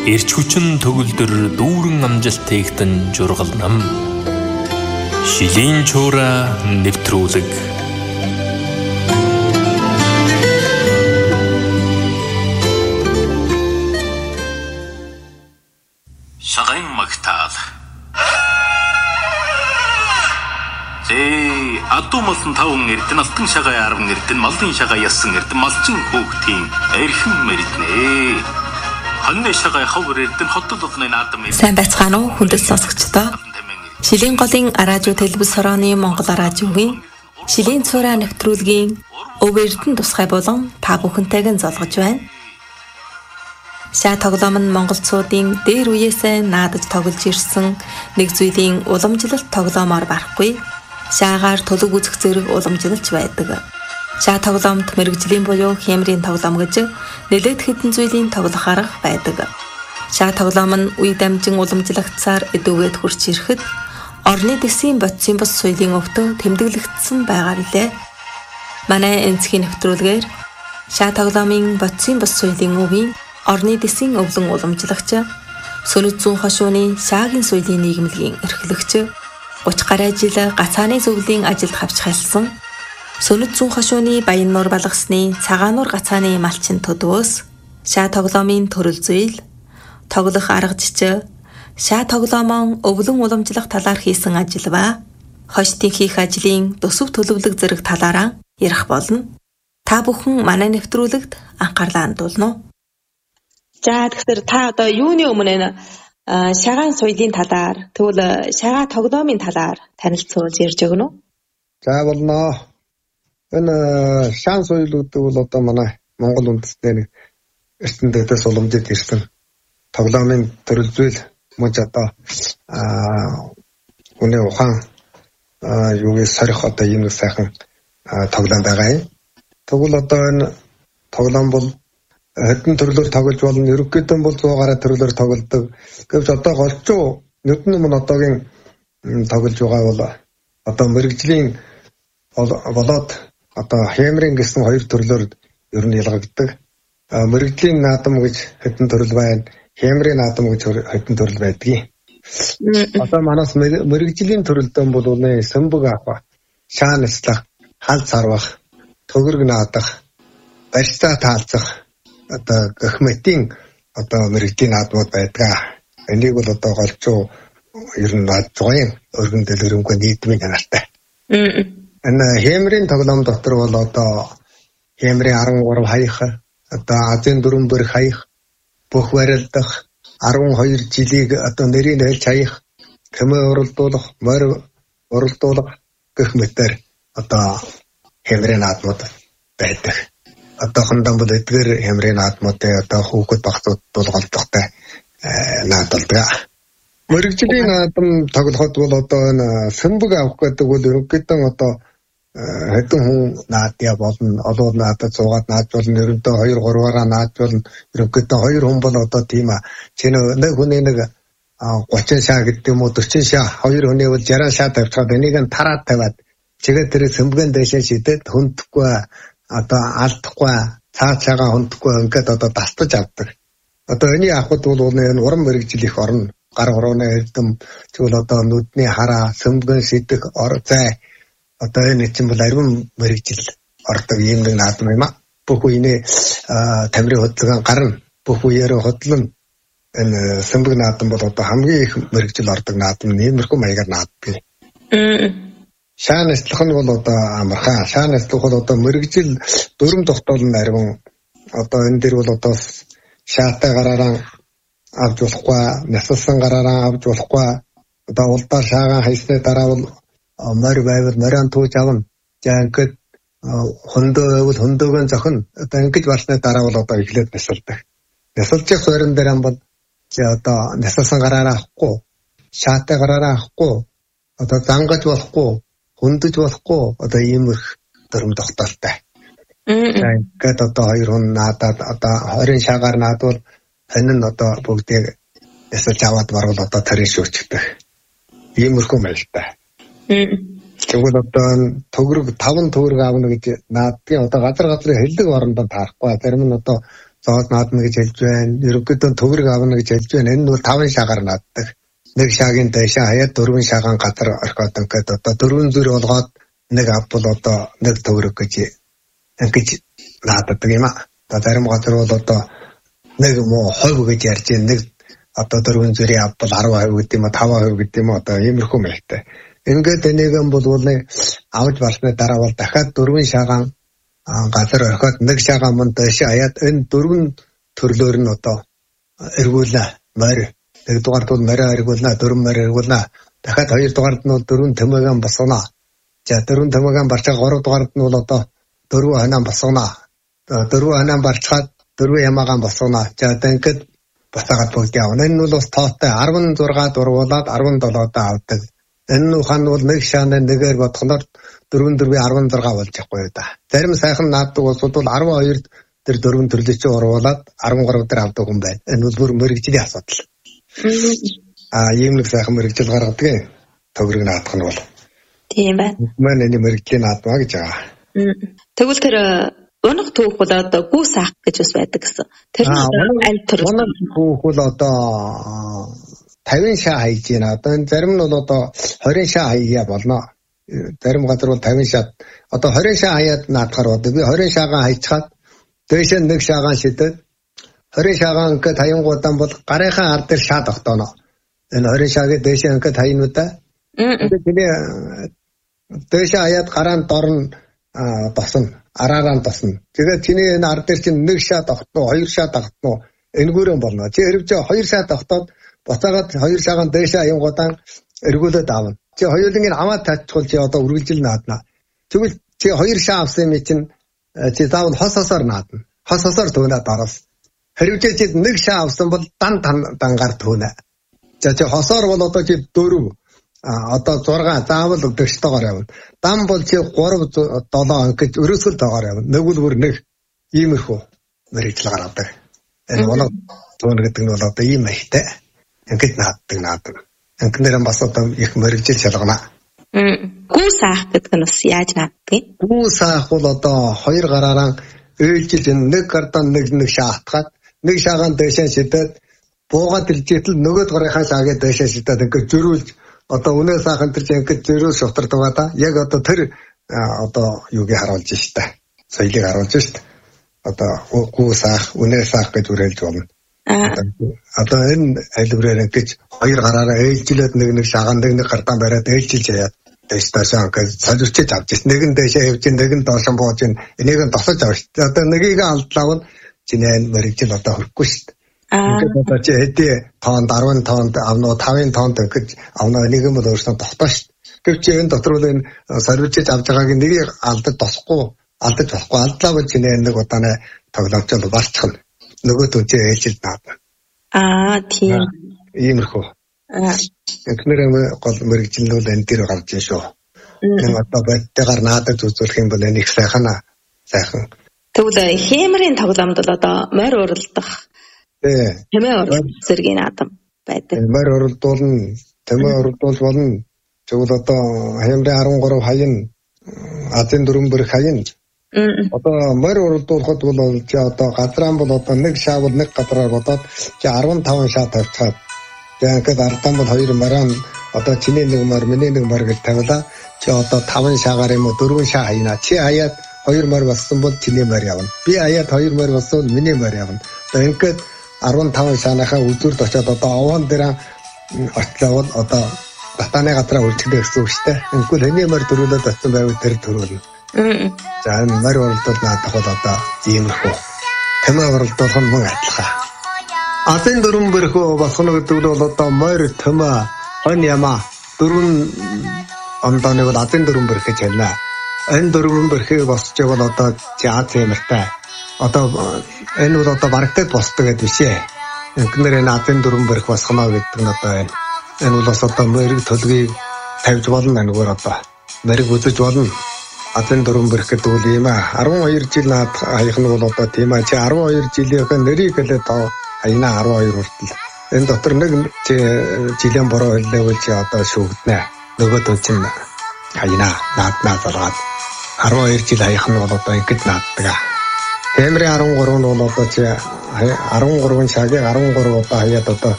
Эрч хүчин төгөлдөр дүүрэн амжилтыгтэн жургал нам. Шилийн чуура нэвтрүүлэг. Шагын магтаал. Адуу малын таван эрдэн алтан шагаа арван эрдэн малын шагаа ясан эрдэн малчин хөөгтийн эрхэм мэритнэ. Хонны шагаа ховор эрдэн хотод болны наадам. Сайн байцгаана уу хүндэт сонсогчдоо. Шилийн голын радио телевиз хорооны Монгол радиогийн Шилийн цораа нэвтрүүлгийн өв эрдэн тусгай болон та бүхэнтэйг золгож байна. Шаа тоглоом нь монголчуудын дээр үеэсээ наадаж тоглож ирсэн нэг зүйлийн уламжлалт тоглоомоор барахгүй. Шаагаар төлөв үзэх зэрэг уламжлалж байдаг. Шаа тоглоомд мэрэгжлийн буюу хямрын тоглоом гэж нэлээд хэдэн зүйлийн тоглох арга байдаг. Шаа тоглоом нь үе дамжин уламжлагцаар эдүүгээд хурж ирэхэд орны дэсийн бодисын бус соёлын өвтө тэмдэглэгдсэн байгаа билээ. Манай энцгийн нэвтрүүлгээр шаа тоглоомын бодисын бус соёлын өвийн орны дэсийн өвлөн уламжлагч, Сөнөд зүүн хошууны шаагийн соёлын нийгэмлэгийн эрхлэгч, 30 гаруй жил гацааны зөвлөлийн ажилд хавч хайлсан Сөнөд зүүн хошууны Баяннуур балгасны Цагаануур гацааны малчин төдөөс шаа тоглоомын төрөл зүйл, тоглох арга жишээ, шаа тоглоомон өвлөн уламжлах талаар хийсэн ажил ба хошдын хийх ажлын төсөв төлөвлөг зэрэг талаараа ярих болно. Та бүхэн манай нэвтрүүлэгт анхаарлаа хандуулна. За тэгэхээр та одоо юуны өмнө шагаан соёлын талаар тэгвэл шагаа тоглоомын талаар танилцуулж ярьж өгнө үү? За болно. Энэ шаан соёл гэдэг бол одоо манай Монгол үндэстний эрдэнэ дэдээс уламжид ирсэн тоглоомын төрөл зүйл мөн ч одоо үнэ ухаан юугийн сорих одоо ийм нэг сайхан тоглоом байгаа юм. Тэгвэл одоо энэ тоглоом бол хэдэн төрлөөр тоглож болно. Ерөнхийдөө бол 100 гаруй төрлөөр тоглодог. Гэвч одоо голчуу нүдэн өмнө одоогийн тоглож байгаа бол одоо мэрэгжлийн болоод одоо хямрын гэсэн хоёр төрлөөр ер нь ялгагддаг. Мэрэгжлийн наадам гэж хэдэн төрөл байна. Хямрын наадам гэж хэдэн төрөл байдгийг. Одоо манаас мэрэгжлийн төрөлдөө бол үнэ сэмбэг авах, шаан нэслэх, хал царвах, төгөрг наадах, барьцаа таалцах одоо гахметийн одоо мэрэгжлийн наадмууд байдаг. Энийг бол одоо голчуу ер нь зугийн өргөн дэлгэрэнгүй нийтмийн чанартай. Энэ хямрын тоглоом дотор бол одоо хямрын 13 хаях, одоо азийн дөрвөн бэрх хаях, бүх барилдах 12 жилиг одоо нэрийн хэлж хаях, хэмээ уралдуулах, морь уралдуулах гэх мэтээр одоо хямрын наадмууд байдаг. Одоохондоо бол эдгээр хямрын наадмуудын одоо хүүхэд багцууд бол голдохтой наадмууд. Мэрэгжлийн наадам тоглоход бол одоо энэ сэмбэг авах гэдэг бол ерөнхийдөө одоо хэдэн хүн наадья болно. Олоо наадад суугаад наадж болно. Ерөнхийдөө 2-3-аараа наадж болно. Ерөнхийдөө 2 хүн бол одоо тийм чинь нэг хүний нэг 30 шаа гэдэг юм уу 40 шаа 2 хүний бол 60 шаа тавьчихад энийг нь тараад тавиад чигээр тэр сэмбэгэн дэшээ шидэд хүндхгүй одоо алдахгүй цаашаага хүндхгүй ингээд одоо дастаж авдаг. Одоо энэ авахд бол энэ уран мэрэгжил их орно. Гар хорооны эрдэм тэгвэл одоо нүдний хараа сэмбэгэн шидэх зай одоо энэ чинь бол ариун мэрэгжил ордог юм нэг наадам юм а. Бүх үений тамирын хөдөлгөөн гарна. Бүх үеэрээ хөдлөн энэ сэмбэг наадам бол одоо хамгийн их мэрэгжил ордог наадам нэмэрхүү маягаар нааддаг. Шаа нэслэх нь бол одоо амархан. Шаа нэслэх бол одоо мэрэгжил дүрм тогтоолн ариун одоо энэ дэр бол одоо шаатай гараараа авч болохгүй, нэслсэн гараараа авч болохгүй. Одоо улдаар шаагаа хайсны дараа бол морь байвал морин тууж авна. За ингээд хөндөө байвал хөндөөгөө зохино. Одоо ингэж болсны дараа бол одоо эхлээд нэсэлдэг. Нэсэлчих суурин дээр юм бол одоо нэслсэн гараараа авахгүй, шаатай гараараа авахгүй, одоо зангаж болохгүй, хөндөж болохгүй одоо иймэрх дүрм тогтоолтой. Ингээд одоо 2 хүн наадаад одоо 20 шаагаар наадвал хань нь одоо бүгдийг нэсэлж аваад барвал одоо тарийн шүүчдэг. Иймэрхүү мэлтэй. Тэгвэл одоо төгрөг 5 төгрөг аавна гэж наадгийн одоо газар хэлдэг орондоо таарахгүй. Зарим нь одоо зоос наадна гэж хэлж байна. Ерөнхийдөө төгрөг авна гэж хэлж байна. Энэ нь бол 5 шагаар нааддаг. Нэг шагийн дэшээ хаяад 4 шагаан газар орхиод ингээд одоо 4 зүр болгоод нэг авбал одоо нэг төгрөг гэж ингэж нааддаг юм аа. Одоо зарим газар бол одоо нэг муу хувь гэж ярьж байна. Нэг одоо 4 зүрийн авбал 10% гэдэг юм уу 5% гэдэг юм уу одоо иймэрхүү мэйтэй. Ингээд энийгэн бол авж барсны дараа бол дахиад 4 шагаан газар орхиод нэг шагаан мөн дэшээ хаяад энэ 4 төрлөөр нь одоо эргүүлээ морь. Нэгдүгээрт бол морь эргүүлнэ, 4 морь эргүүлнэ. Дахиад 2 дугаарт нь бол 4 тэмээгэн босгоно. За 4 тэмээгэн барчаа 3 дугаарт нь бол одоо 4 ханаан босгоно. 4 ханаан барчаад 4 ямаагаан босгоно. За одоо ингээд бацаагаад бүгд явна. Энэ нь бол бас тоотой 16 дургуулад 17 даа авдаг. Энэ ухаан бол нэг шааны нэгээр бодхоноор 4-4-16 болж явахгүй да. Зарим сайхан нааддаг бол 12 тэр 4 төрлөө чи уруулад 13 дээр авдаг юм байна. Энэ бол бүр мэрэгжлийн асуудал. Ийм нэг сайхан мэрэгжил гаргадаг юм. Төгрөг наадах нь бол. Тийм байна. Манай энэ мэрэгжлийн наадмаа гэж байгаа. Тэгвэл тэр унах түүх бол одоо гүүс аах гэж бас байдаг гэсэн. Тэр нь аль төр унах түүх бол одоо 50 шаа хайж байна. Одоо энэ зарим нь бол одоо 20 шаа хаяа болно. Зарим газар бол 50 шаа. Одоо 20 шаа хаяад наадахаар одоо би 20 шаагаа хайчаад дээшээ нэг шаагаан шидэд 20 шаагаан ингээд хаянгуудан бол гарынхаа ар дээр шаа тогтооно. Энэ 20 шаагийн дээшээ ингээд хаянуудаа. Тэгээд дээшээ хаяад гараан дор нь тосно. Араараа тосно. Тэгээд чиний энэ ар дээр чинь нэг шаа тогтноо, 2 шаа тогтноо. Энгүүрэн болно. Чи хэрвээ 2 шаа тогтоод буцаагаад 2 шаагаан дээшээ хаянгуудан эргүүлээд аавна. Чи хоёулангийн аваад татчихвал чи одоо үргэлжил наадна. Тэгвэл чи 2 шаа авсан юм чинь чи заавал хос хосоор наадна. Хос хосоор төөнөд араас. Хэрвээ чи нэг шаа авсан бол дангаар төөнө. За чи хосоор бол одоо чи 4 одоо 6 заавал өгдөгчтэйгээр явна. Дан бол чи 3 7 гэж өрөөсгөл таагаар явна. Нэгвэл бүр нэг иймэрхүү мэрэгжил гаргадаг. Энэ оноо төөнө гэдэг нь бол одоо ийм ихтэй. Ингээд нааддаг. Инкнэрэн бас одоо их мэрэгжил шалгана. Гүүс аах гэдэг нь бас яаж нааддаг? Гүүс аах бол одоо 2 гараараа ээлжиж нэг гардан нэг шаа атгаад нэг шаагаан дэшээ шидэд буугаад иржээтэл нөгөөд гарынхаа шаагаа дэшээ шидэд ингээд зөрүүлж одоо үнээс аахын тэр ингээд зөрүүл шутрдаг ба та яг одоо тэр одоо юуг харуулж штэ. Соёлыг харуулж штэ. Одоо гүүс аах, үнээс аах гэж үргэлж болно. Одоо энэ айлбараар ингэж 2 гараараа ээлжилээд нэг шаагаан нэг гардан бариад ээлжилж яа. Дэштэйшээ ингээд солирчиж авч ирсэн. Нэг нь дэшээ явж, нэг нь доош бууж, энийг нь тосож авч. Одоо нэгийг алдлаавал чиний мэрэгжил одоо хөрөхгүй шүү дээ. Ингээд одоо чи хэдий тоонд 10 тоонд авнаа 5 тоонд гэж авнаа нэг юм бол өөрснөө тогтоо шүү дээ. Гэвч энэ дотор бол энэ солирчиж авч байгааг нэгийг алдаж болохгүй алдлаавал чиний нэг удааны тоглоомчод барчихна. Нөгөө түнчээ ээлжилж наадна. Тийм. Иймэрхүү. Эхнэрээ гол мэрэгжлүүд энэ дээр гарч ийн шүү. Энэ одоо байтгаар наадаж үзүүлэх юм бол энэ их сайхан. Тэгвэл хэмрийн тоглоомд бол одоо морь уралдах. Тэмээ уралдах зэргийн наадам байдаг. Морь уралдуулна, тэмээ уралдуулж болно. Тэгвэл одоо хэмрийн 13 хаян, Азийн 4 бэр хаян. Одоо морь уралдуулахад бол чи одоо газраан бол одоо нэг шаавал нэг газраар бодоод чи 15 шаа тавьчихад тэгээд ардсан бол 2 морон одоо чиний нэг морь миний нэг морь гэж тавилаа. Чи одоо 5 шаагаар юм уу 4 шаа хайна. Чи хаяад 2 морь болсон бол чиний морь явна. Би хаяад 2 морь болсон бол миний морь явна. Одоо ингээд 15 шаанахаа үзүүрд очиод одоо овоон дээр очлоо одоо батаны газраа үлдэхтэй гэсэн үг шүү дээ. Ингээд хэний морь төрүүлээд очсон байвал тэр төрүүлнэ. За энэ морь уралдуулна наадах бол одоо иймэрхүү. Тэмээ уралдуулах нь мөн адилхан. Азийн 4 бэрхүү босгоно гэдэг нь бол одоо морь, тэмээ, хон ямаа 4 ондооныг бол Азийн 4 бэрх гэж хэлнэ. Энэ 4 бэрхийг босч байвал одоо Аз хэмэртэй. Одоо энэ бол одоо барагтад босдог гэдэг биш ээ. Инкнэр энэ Азийн 4 бэрх босгоно гэдэг нь одоо энэ бол бас одоо морийг төлгийг тавьж болно нэггээр одоо морийг үзэж болно. Азийн 4 бэрх гэдэг үл юм аа. 12 жил наад хаях нь бол одоо тийм аа. Чи 12 жилийнхээ нэрийг хэлээд тоо хаяна 12 хүртэл. Энэ дотор нэг жилийн бороо хэлээвэл чи одоо шүүгднэ. Нөгөөдөө чинь хаяна нааднаа залгаад 12 жил хаях нь бол одоо ингэж нааддаг. Тэмрийн 13 нь бол одоо чи 13 цагийг 13 удаа хаяад одоо